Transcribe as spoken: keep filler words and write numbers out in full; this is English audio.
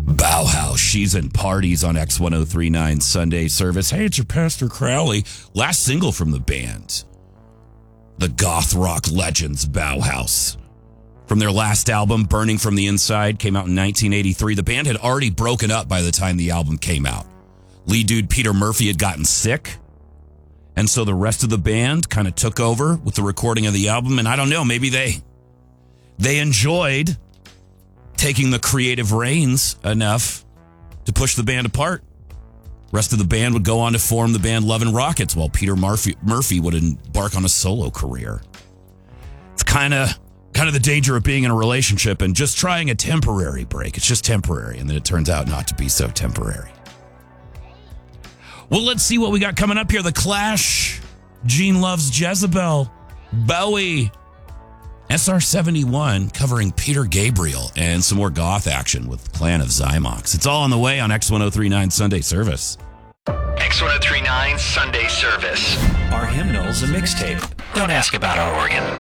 Bauhaus, She's in Parties on X ten thirty-nine Sunday Service. Hey, it's your Pastor Crowley. Last single from the band, the goth rock legends Bauhaus. From their last album, Burning from the Inside, came out in nineteen eighty-three. The band had already broken up by the time the album came out. Lead dude Peter Murphy had gotten sick, and so the rest of the band kind of took over with the recording of the album, and I don't know, maybe they they enjoyed taking the creative reins enough to push the band apart. Rest of the band would go on to form the band Love and Rockets, while Peter Murphy, Murphy would embark on a solo career. It's kind of kind of the danger of being in a relationship and just trying a temporary break. It's just temporary, and then it turns out not to be so temporary. Well, let's see what we got coming up here. The Clash, Gene Loves Jezebel, Bowie, S R seventy-one covering Peter Gabriel, and some more goth action with Clan of Zymox. It's all on the way on X ten thirty-nine Sunday Service. X ten thirty-nine Sunday Service. Our hymnal's a mixtape. Don't ask about our organ.